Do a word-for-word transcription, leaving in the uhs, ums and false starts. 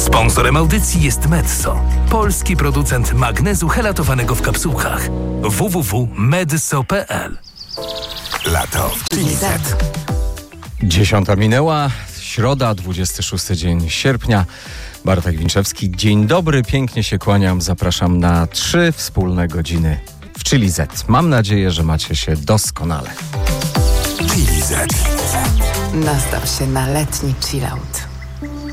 Sponsorem audycji jest Medzo, polski producent magnezu helatowanego w kapsułkach. w w w kropka medso kropka p l. Lato w Chili Z. Dziesiąta minęła, środa, dwudziesty szósty dzień sierpnia. Bartek Winczewski, dzień dobry, pięknie się kłaniam, zapraszam na trzy wspólne godziny w Chili Z. Mam nadzieję, że macie się doskonale. Chili Z. Nastaw się na letni chillout.